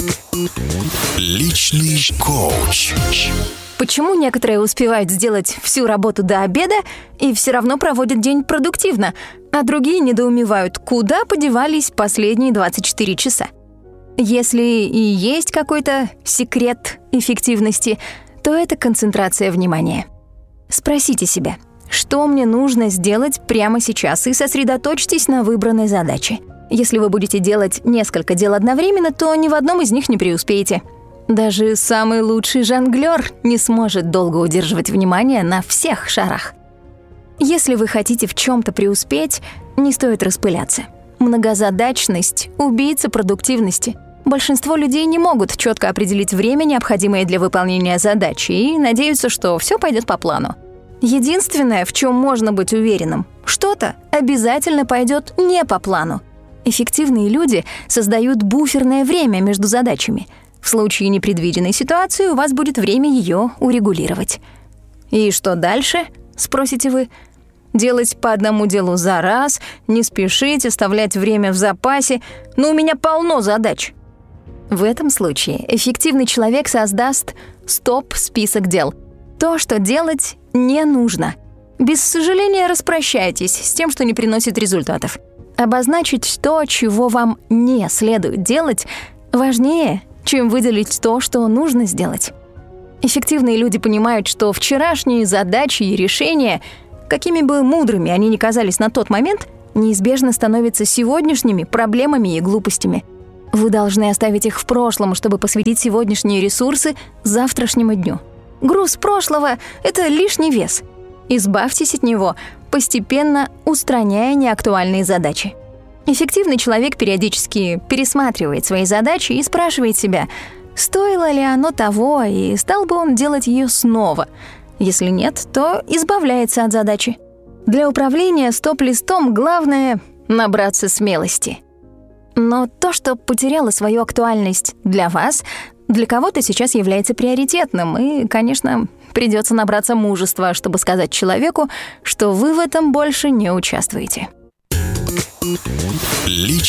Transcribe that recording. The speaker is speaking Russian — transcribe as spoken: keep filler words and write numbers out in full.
Личный коуч. Почему некоторые успевают сделать всю работу до обеда и все равно проводят день продуктивно, а другие недоумевают, куда подевались последние двадцать четыре часа? Если и есть какой-то секрет эффективности, то это концентрация внимания. Спросите себя, что мне нужно сделать прямо сейчас, и сосредоточьтесь на выбранной задаче. Если вы будете делать несколько дел одновременно, то ни в одном из них не преуспеете. Даже самый лучший жонглёр не сможет долго удерживать внимание на всех шарах. Если вы хотите в чем-то преуспеть, не стоит распыляться. Многозадачность – убийца продуктивности. Большинство людей не могут четко определить время, необходимое для выполнения задачи, и надеются, что все пойдет по плану. Единственное, в чем можно быть уверенным, что-то обязательно пойдет не по плану. Эффективные люди создают буферное время между задачами. В случае непредвиденной ситуации у вас будет время ее урегулировать. И что дальше, спросите вы? Делать по одному делу за раз, не спешить, оставлять время в запасе. Но у меня полно задач. В этом случае эффективный человек создаст стоп-список дел. То, что делать не нужно. Без сожаления распрощайтесь с тем, что не приносит результатов. Обозначить то, чего вам не следует делать, важнее, чем выделить то, что нужно сделать. Эффективные люди понимают, что вчерашние задачи и решения, какими бы мудрыми они ни казались на тот момент, неизбежно становятся сегодняшними проблемами и глупостями. Вы должны оставить их в прошлом, чтобы посвятить сегодняшние ресурсы завтрашнему дню. Груз прошлого — это лишний вес. Избавьтесь от него, постепенно устраняя неактуальные задачи. Эффективный человек периодически пересматривает свои задачи и спрашивает себя, стоило ли оно того, и стал бы он делать ее снова. Если нет, то избавляется от задачи. Для управления стоп-листом главное — набраться смелости. Но то, что потеряло свою актуальность для вас, для кого-то сейчас является приоритетным, и, конечно, придется набраться мужества, чтобы сказать человеку, что вы в этом больше не участвуете. Личный